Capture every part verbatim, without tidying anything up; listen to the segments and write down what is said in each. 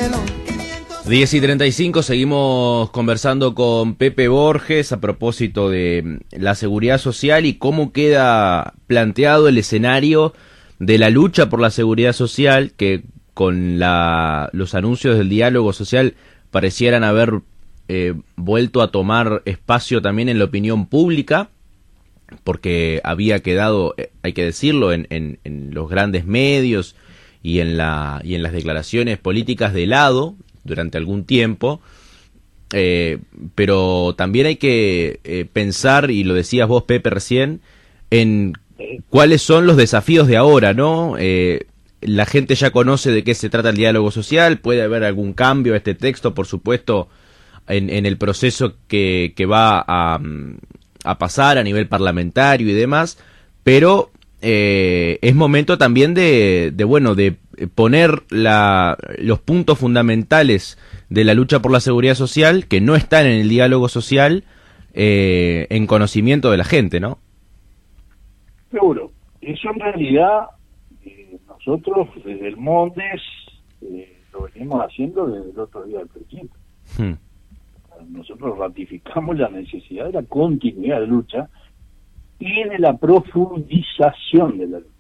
diez y treinta y cinco, seguimos conversando con Pepe Borges a propósito de la seguridad social y cómo queda planteado el escenario de la lucha por la seguridad social, que con la, los anuncios del diálogo social parecieran haber eh, vuelto a tomar espacio también en la opinión pública, porque había quedado, eh, hay que decirlo, en, en, en los grandes medios y en, la, y en las declaraciones políticas de lado durante algún tiempo, eh, pero también hay que eh, pensar, y lo decías vos, Pepe, recién, en cuáles son los desafíos de ahora, ¿no? Eh, la gente ya conoce de qué se trata el diálogo social, puede haber algún cambio a este texto, por supuesto, en, en el proceso que, que va a, a pasar a nivel parlamentario y demás, pero eh, es momento también de, de bueno, de poner la, los puntos fundamentales de la lucha por la seguridad social, que no están en el diálogo social, eh, en conocimiento de la gente, ¿no? Seguro. Eso en realidad eh, nosotros desde el Mondes eh, lo venimos haciendo desde el otro día del presidente. Hmm. Nosotros ratificamos la necesidad de la continuidad de lucha y de la profundización de la lucha.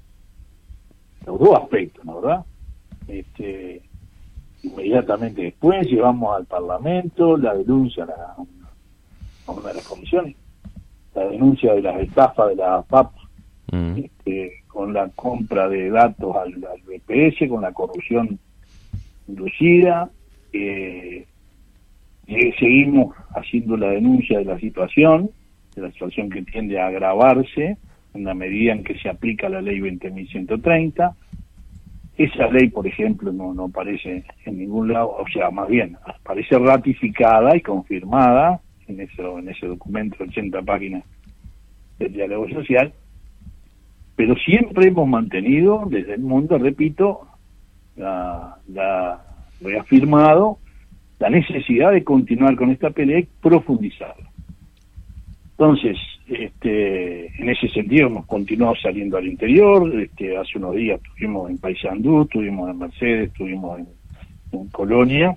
Los dos aspectos, ¿no? ¿Verdad? Este, inmediatamente después llevamos al Parlamento la denuncia a, la, a una de las comisiones, la denuncia de las estafas de la P A P, mm. este, con la compra de datos al, al B P S, con la corrupción inducida. Eh, eh, seguimos haciendo la denuncia de la situación, de la situación que tiende a agravarse en la medida en que se aplica la ley veinte mil ciento treinta. Esa ley, por ejemplo, no, no aparece en ningún lado, o sea, más bien, aparece ratificada y confirmada en ese, en ese documento de ochenta páginas del diálogo social, pero siempre hemos mantenido desde el mundo, repito, la, la reafirmado la necesidad de continuar con esta pelea y profundizarla. Entonces, este, en ese sentido hemos continuado saliendo al interior. Este, hace unos días estuvimos en Paysandú, estuvimos en Mercedes, estuvimos en, en Colonia.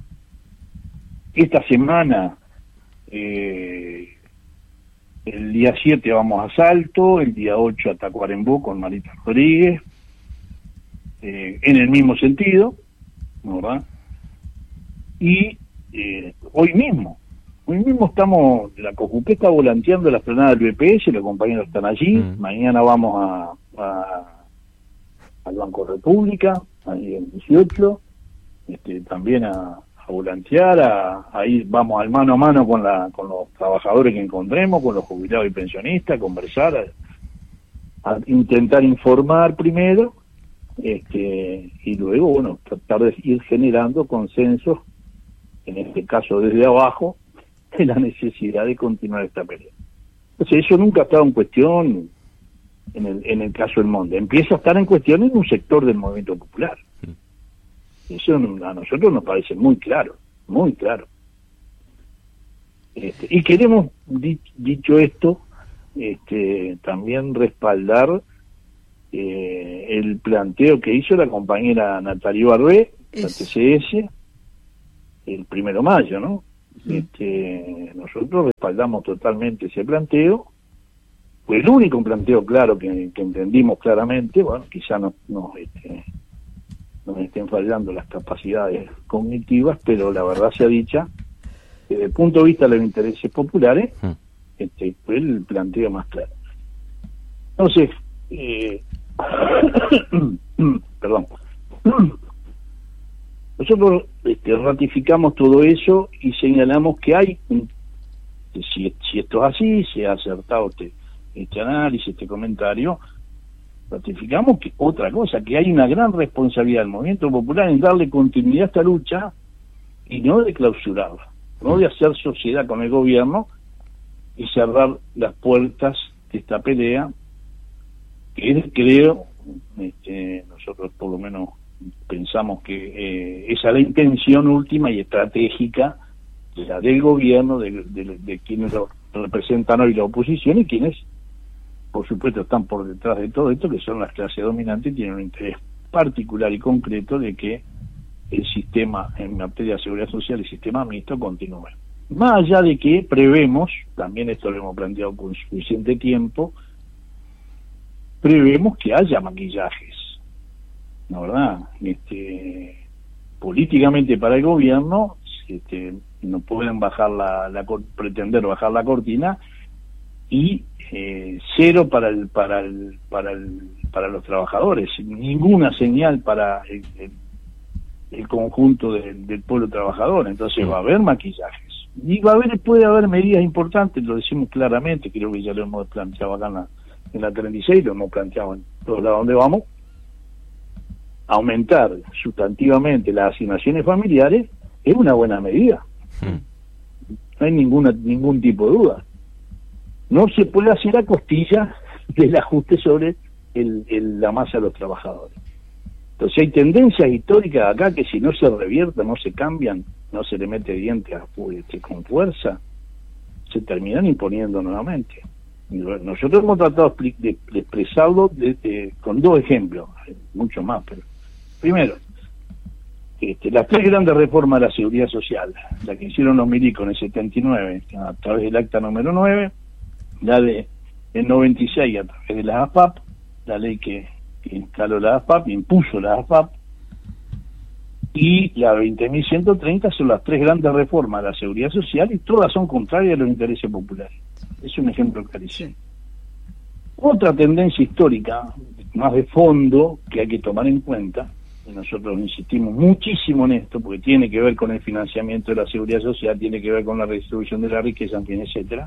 Esta semana, eh, el día siete vamos a Salto, el día ocho a Tacuarembó con Marita Rodríguez, eh, en el mismo sentido, ¿verdad? Y eh, hoy mismo, Hoy mismo estamos, la COJUPE está volanteando la explanada del B P S, los compañeros están allí, mm. mañana vamos a, a al Banco República, ahí en dieciocho, este, también a, a volantear, a, a ir, vamos al mano a mano con la con los trabajadores que encontremos, con los jubilados y pensionistas, a conversar, a, a intentar informar primero, este, y luego, bueno, tratar de ir generando consensos, en este caso desde abajo, de la necesidad de continuar esta pelea. Entonces eso nunca ha estado en cuestión en el, en el caso del Monde. Empieza a estar en cuestión en un sector del movimiento popular. Eso a nosotros nos parece muy claro, muy claro. Este, y queremos, di, dicho esto, este, también respaldar eh, el planteo que hizo la compañera Natalia Barbé, la T C S, el primero de mayo, ¿no? Este, nosotros respaldamos totalmente ese planteo. Fue el único planteo claro que, que entendimos claramente. Bueno, quizá nos, nos, este, nos estén fallando las capacidades cognitivas, pero la verdad sea dicha, desde el punto de vista de los intereses populares, este, fue el planteo más claro. Entonces, eh, perdón. Nosotros este, ratificamos todo eso y señalamos que hay, si, si esto es así, si ha acertado este, este análisis, este comentario, ratificamos que otra cosa, que hay una gran responsabilidad del movimiento popular en darle continuidad a esta lucha y no de clausurarla, no de hacer sociedad con el gobierno y cerrar las puertas de esta pelea, que es, creo, este, nosotros por lo menos pensamos que eh, esa es la intención última y estratégica de la del gobierno, de, de, de quienes lo representan hoy la oposición y quienes, por supuesto, están por detrás de todo esto, que son las clases dominantes y tienen un interés particular y concreto de que el sistema en materia de seguridad social, el sistema mixto continúe. Más allá de que prevemos, también esto lo hemos planteado con suficiente tiempo, prevemos que haya maquillajes, ¿no verdad? Este, políticamente para el gobierno, este, no pueden bajar la, la pretender bajar la cortina, y eh, cero para el para el para el para los trabajadores, ninguna señal para el, el, el conjunto de, del pueblo trabajador. Entonces va a haber maquillajes y va a haber puede haber medidas importantes, lo decimos claramente, creo que ya lo hemos planteado acá en la, en la treinta y seis, lo hemos planteado en todos lados donde vamos. Aumentar sustantivamente las asignaciones familiares es una buena medida, no hay ninguna ningún tipo de duda. No se puede hacer a costilla del ajuste sobre el, el, la masa de los trabajadores. Entonces hay tendencias históricas acá que si no se revierten, no se cambian, no se le mete diente a, este, con fuerza, se terminan imponiendo nuevamente. Y nosotros hemos tratado de, de, de expresarlo de, de, con dos ejemplos, mucho más, pero primero, este, las tres grandes reformas de la seguridad social, la que hicieron los milicos en el setenta y nueve, a través del acta número nueve, la de el noventa y seis a través de la A F A P, la ley que, que instaló la A F A P, impuso la A F A P, y la veinte mil ciento treinta son las tres grandes reformas de la seguridad social y todas son contrarias a los intereses populares. Es un ejemplo clarísimo. Otra tendencia histórica, más de fondo, que hay que tomar en cuenta, y nosotros insistimos muchísimo en esto, porque tiene que ver con el financiamiento de la seguridad social, tiene que ver con la redistribución de la riqueza, en fin, etcétera,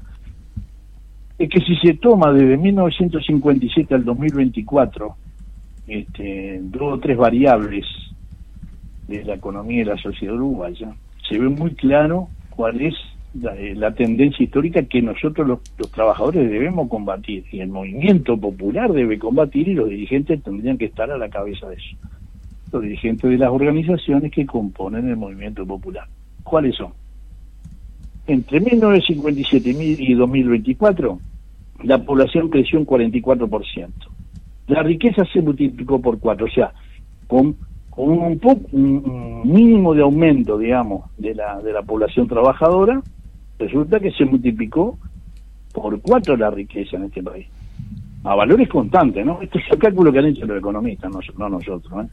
es que si se toma desde mil novecientos cincuenta y siete al dos mil veinticuatro, este, dos o tres variables de la economía y la sociedad uruguaya, se ve muy claro cuál es la, la tendencia histórica que nosotros los, los trabajadores debemos combatir, y el movimiento popular debe combatir, y los dirigentes tendrían que estar a la cabeza de eso. Los dirigentes de las organizaciones que componen el movimiento popular. ¿Cuáles son? Entre mil novecientos cincuenta y siete y dos mil veinticuatro, la población creció un cuarenta y cuatro por ciento. La riqueza se multiplicó por cuatro, o sea, con, con un, poco, un mínimo de aumento, digamos, de la, de la población trabajadora, resulta que se multiplicó por cuatro la riqueza en este país. A valores constantes, ¿no? Esto es el cálculo que han hecho los economistas, no, no nosotros, ¿eh?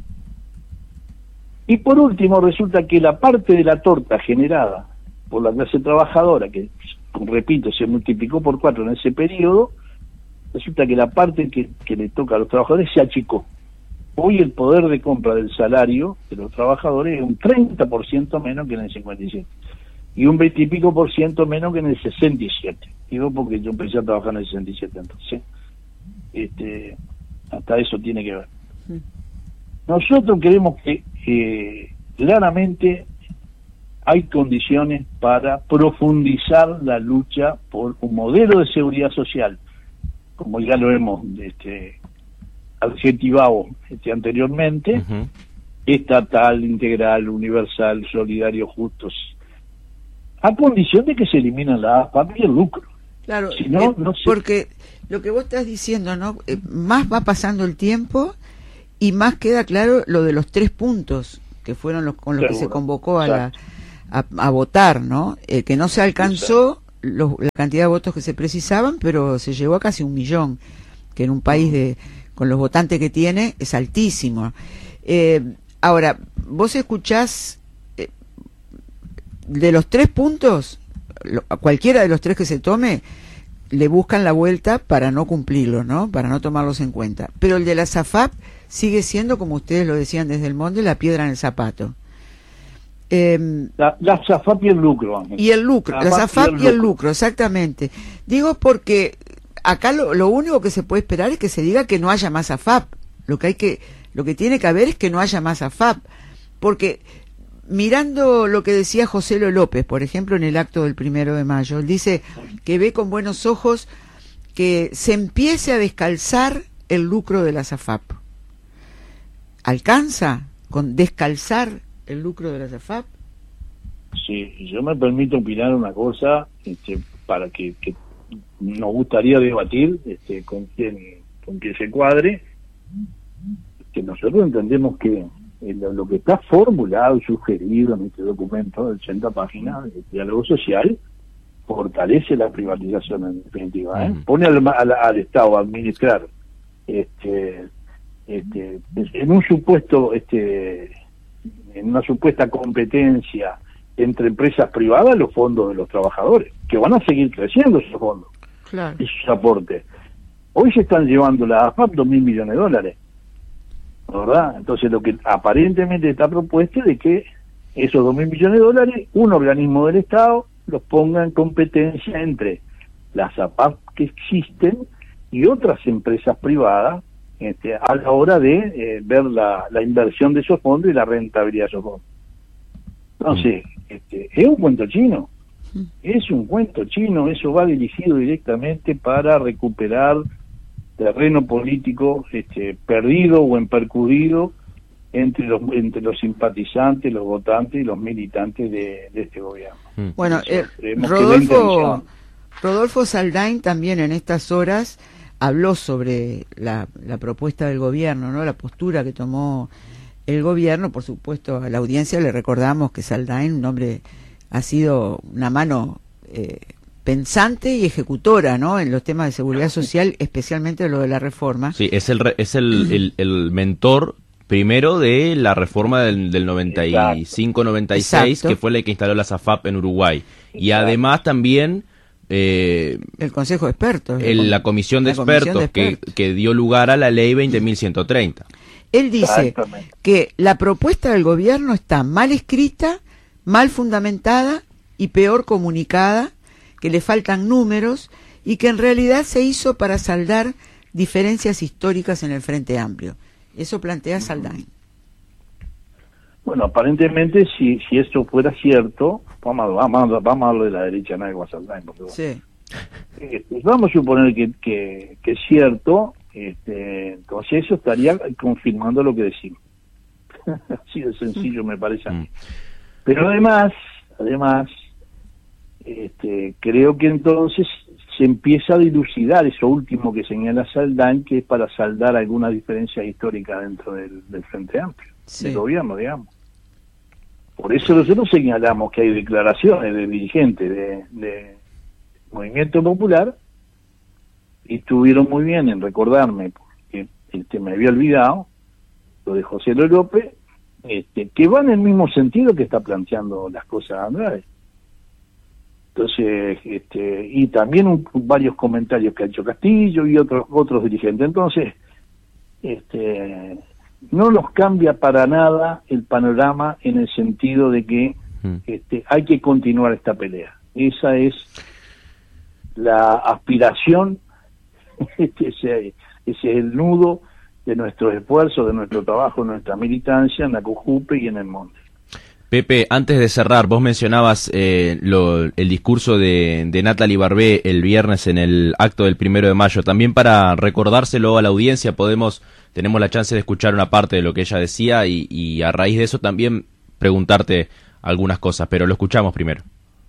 Y por último, resulta que la parte de la torta generada por la clase trabajadora, que, repito, se multiplicó por cuatro en ese periodo, resulta que la parte que, que le toca a los trabajadores se achicó. Hoy el poder de compra del salario de los trabajadores es un treinta por ciento menos que en el cincuenta y siete, y un veinte y pico por ciento menos que en el sesenta y siete. Digo porque yo empecé a trabajar en el sesenta y siete, entonces este, hasta eso tiene que ver. Nosotros creemos que eh, claramente hay condiciones para profundizar la lucha por un modelo de seguridad social, como ya lo hemos este, adjetivado este, anteriormente, uh-huh. estatal, integral, universal, solidario, justo, a condición de que se elimine la A F A P y el lucro. Claro, si no, eh, no se... porque lo que vos estás diciendo, ¿no? Eh, más va pasando el tiempo y más queda claro lo de los tres puntos que fueron los con los Seguro. que se convocó a, la, a, a votar, ¿no? Eh, que no se alcanzó los, la cantidad de votos que se precisaban, pero se llegó a casi un millón, que en un país de con los votantes que tiene es altísimo. Eh, ahora, vos escuchás eh, de los tres puntos, lo, a cualquiera de los tres que se tome, le buscan la vuelta para no cumplirlos, ¿no? Para no tomarlos en cuenta. Pero el de la S A F A P sigue siendo, como ustedes lo decían desde el Monde, la piedra en el zapato. Eh, la, la S A F A P y el lucro. Ángel. Y el lucro, la, la S A F A P y el, y el lucro, exactamente. Digo porque acá lo, lo único que se puede esperar es que se diga que no haya más A F A P. Lo que hay que, lo que tiene que haber es que no haya más A F A P. Porque mirando lo que decía José Lo López, por ejemplo, en el acto del primero de mayo, él dice que ve con buenos ojos que se empiece a descalzar el lucro de la S A F A P. ¿Alcanza con descalzar el lucro de la S A F A P? Sí, yo me permito opinar una cosa este, para que, que nos gustaría debatir este, con quien con quien se cuadre, que nosotros entendemos que eh, lo, lo que está formulado y sugerido en este documento de ochenta páginas de diálogo social fortalece la privatización en definitiva, ¿eh? Mm. Pone al, al, al Estado a administrar este, este, en un supuesto, este, en una supuesta competencia entre empresas privadas los fondos de los trabajadores, que van a seguir creciendo esos fondos, claro, y sus aportes. Hoy se están llevando la A F A P dos mil millones de dólares, ¿verdad? Entonces lo que aparentemente está propuesto es de que esos dos mil millones de dólares, un organismo del Estado los ponga en competencia entre las A P A P que existen y otras empresas privadas este, a la hora de eh, ver la, la inversión de esos fondos y la rentabilidad de esos fondos. Entonces, este, es un cuento chino, es un cuento chino, eso va dirigido directamente para recuperar terreno político este, perdido o empercudido entre los entre los simpatizantes, los votantes y los militantes de, de este gobierno. Bueno, eh, Rodolfo, Rodolfo Saldain también en estas horas habló sobre la, la propuesta del gobierno, ¿no? La postura que tomó el gobierno. Por supuesto, a la audiencia le recordamos que Saldain, un hombre, ha sido una mano eh, pensante y ejecutora, ¿no? En los temas de seguridad social, especialmente lo de la reforma. Sí, es el es el, el, el mentor primero de la reforma del, del noventa y cinco noventa y seis, exacto, que fue la que instaló la S A F A P en Uruguay. Exacto. Y además también eh, el Consejo de Expertos, el, la Comisión de la Expertos, comisión de expertos. Que, que dio lugar a la Ley veinte mil ciento treinta. Él dice que la propuesta del gobierno está mal escrita, mal fundamentada y peor comunicada, que le faltan números y que en realidad se hizo para saldar diferencias históricas en el Frente Amplio. Eso plantea Saldain. Bueno, aparentemente, si si esto fuera cierto, vamos a, vamos a, vamos a hablar de la derecha, no de Saldain, porque sí. eh, pues vamos a suponer que, que, que es cierto, este, entonces eso estaría confirmando lo que decimos. Así de sencillo me parece a mí. Pero además, además, este, creo que entonces se empieza a dilucidar eso último que señala Saldain, que es para saldar alguna diferencia histórica dentro del, del Frente Amplio, sí, del gobierno, digamos. Por eso nosotros señalamos que hay declaraciones de dirigentes de, de Movimiento Popular, y estuvieron muy bien en recordarme, porque este, me había olvidado, lo de José López, este, que va en el mismo sentido que está planteando las cosas Andrade. Entonces, este, y también un, varios comentarios que ha hecho Castillo y otros otros dirigentes. Entonces, este, no nos cambia para nada el panorama en el sentido de que mm. este, hay que continuar esta pelea. Esa es la aspiración, ese, ese es el nudo de nuestros esfuerzos, de nuestro trabajo, de nuestra militancia en la COJUPE y en el Monte. Pepe, antes de cerrar, vos mencionabas eh, lo, el discurso de, de Natalie Barbé el viernes en el acto del primero de mayo. También para recordárselo a la audiencia, podemos tenemos la chance de escuchar una parte de lo que ella decía y, y a raíz de eso también preguntarte algunas cosas, pero lo escuchamos primero.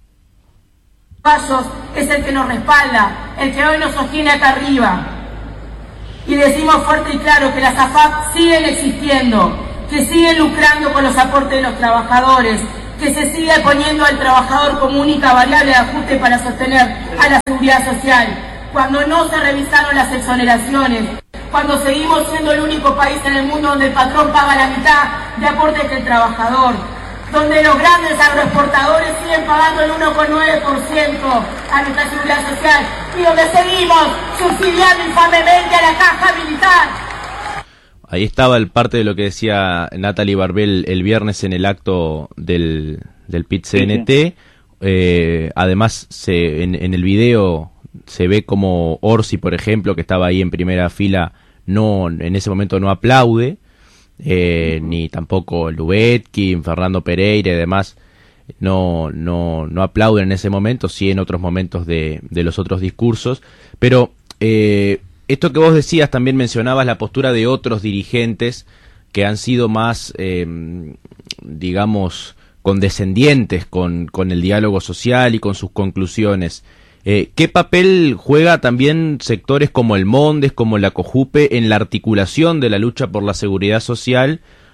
Pasos es el que nos respalda, el que hoy nos sostiene acá arriba. Y decimos fuerte y claro que las A F A P siguen existiendo, que siguen lucrando con los aportes de los trabajadores, que se sigue poniendo al trabajador como única variable de ajuste para sostener a la seguridad social, cuando no se revisaron las exoneraciones, cuando seguimos siendo el único país en el mundo donde el patrón paga la mitad de aportes que el trabajador, donde los grandes agroexportadores siguen pagando el uno coma nueve por ciento a nuestra seguridad social y donde seguimos subsidiando infamemente a la caja militar. Ahí estaba el parte de lo que decía Natalie Barbé el, el viernes en el acto del, del P I T C N T. Sí, sí. Eh, además, se, en, en el video se ve como Orsi, por ejemplo, que estaba ahí en primera fila, no en ese momento no aplaude, eh, uh-huh. ni tampoco Lubetkin, Fernando Pereira y demás no, no, no aplauden en ese momento, sí en otros momentos de, de los otros discursos. Pero eh, esto que vos decías, también mencionabas la postura de otros dirigentes que han sido más, eh, digamos, condescendientes con, con el diálogo social y con sus conclusiones. Eh, ¿Qué papel juega también sectores como el Mondes, como la COJUPE, en la articulación de la lucha por la seguridad social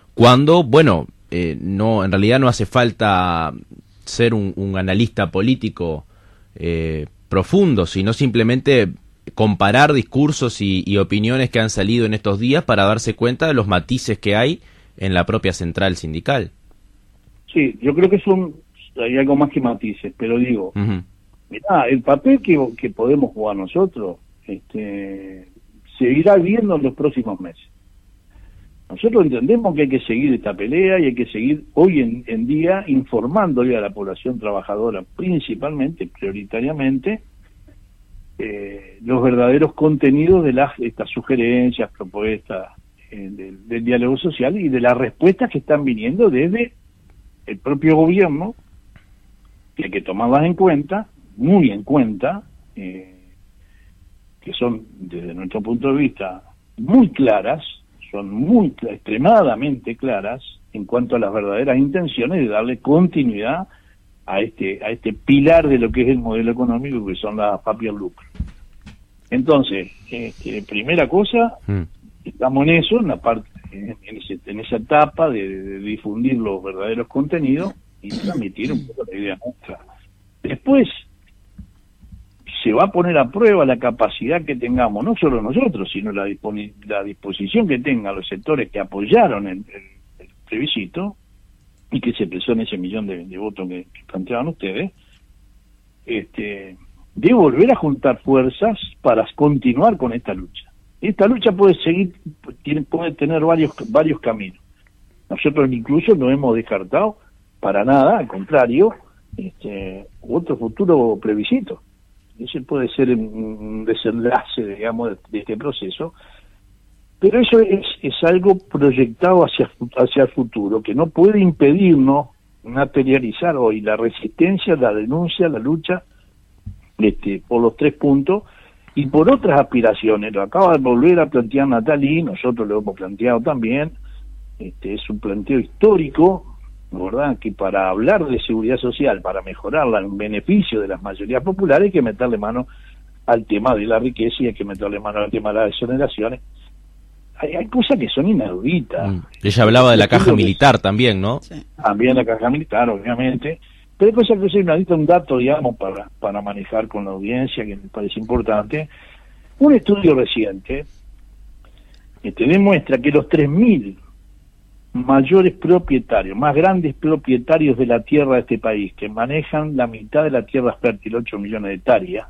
cuando, bueno, eh, no, en realidad no hace falta ser un, un analista político eh, profundo, sino simplemente comparar discursos y, y opiniones que han salido en estos días para darse cuenta de los matices que hay en la propia central sindical. Sí, yo creo que son, hay algo más que matices, pero digo, uh-huh. mirá, el papel que, que podemos jugar nosotros este, se irá viendo en los próximos meses. Nosotros entendemos que hay que seguir esta pelea y hay que seguir hoy en, en día informándole a la población trabajadora, principalmente, prioritariamente, eh, los verdaderos contenidos de las estas sugerencias, propuestas eh, del, del diálogo social y de las respuestas que están viniendo desde el propio gobierno, que hay que tomarlas en cuenta, muy en cuenta, eh, que son, desde nuestro punto de vista, muy claras, son muy extremadamente claras en cuanto a las verdaderas intenciones de darle continuidad a este a este pilar de lo que es el modelo económico, que son las F A P y el lucro. Entonces, este, primera cosa, mm. estamos en eso, en la parte en, en, ese, en esa etapa de, de difundir los verdaderos contenidos y transmitir un poco la idea nuestra. Después se va a poner a prueba la capacidad que tengamos, no solo nosotros, sino la, disponi- la disposición que tengan los sectores que apoyaron el, el, el plebiscito y que se expresó en ese millón de, de votos que, que planteaban ustedes, este, de volver a juntar fuerzas para continuar con esta lucha. Esta lucha puede seguir, tiene, puede tener varios varios caminos. Nosotros incluso no hemos descartado para nada, al contrario, este, otro futuro plebiscito. Ese puede ser un desenlace, digamos, de, de este proceso, pero eso es, es algo proyectado hacia, hacia el futuro, que no puede impedirnos materializar hoy la resistencia, la denuncia, la lucha este, por los tres puntos y por otras aspiraciones. Lo acaba de volver a plantear Natalie, nosotros lo hemos planteado también, este, es un planteo histórico, ¿verdad?, que para hablar de seguridad social, para mejorarla en beneficio de las mayorías populares, hay que meterle mano al tema de la riqueza y hay que meterle mano al tema de las exoneraciones. Hay, hay cosas que son inauditas. Mm. Ella hablaba de la caja militar es, también, ¿no? Sí. También la caja militar, obviamente. Pero hay cosas que son inauditas, un dato, digamos, para, para manejar con la audiencia, que me parece importante. Un estudio reciente que te demuestra que los tres mil mayores propietarios, más grandes propietarios de la tierra de este país, que manejan la mitad de la tierra fértil, ocho millones de hectáreas,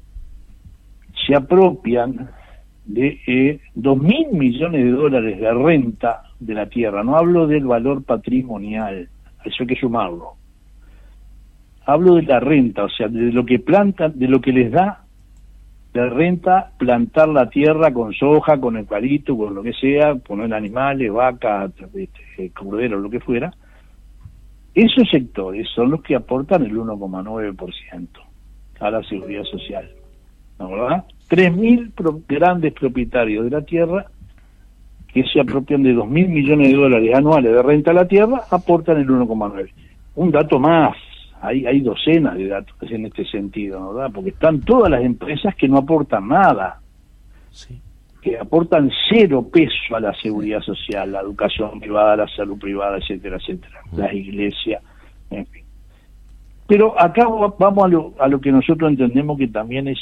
se apropian de eh, dos mil millones de dólares de renta de la tierra. No hablo del valor patrimonial, eso hay que sumarlo. Hablo de la renta, o sea, de lo que plantan, de lo que les da de renta plantar la tierra con soja, con eucalipto, con lo que sea, poner animales, vacas, este, corderos, lo que fuera. Esos sectores son los que aportan el uno coma nueve por ciento a la seguridad social, ¿no, verdad? tres mil pro- grandes propietarios de la tierra que se apropian de dos mil millones de dólares anuales de renta a la tierra, aportan el uno coma nueve. Un dato más. Hay, hay docenas de datos en este sentido, ¿verdad? Porque están todas las empresas que no aportan nada, sí, que aportan cero peso a la seguridad social, la educación privada, la salud privada, etcétera, etcétera, mm. las iglesias, en fin. Pero acá vamos a lo, a lo que nosotros entendemos que también es